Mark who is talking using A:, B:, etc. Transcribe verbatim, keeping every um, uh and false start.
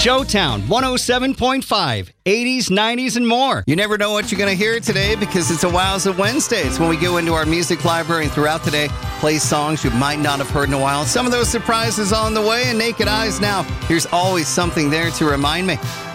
A: Showtown one oh seven point five, eighties, nineties, and more. You never know what you're going to hear today because it's a Wowza Wednesday. It's when we go into our music library and throughout the day play songs you might not have heard in a while. Some of those surprises on the way and Naked Eyes now. Here's always something there to remind me.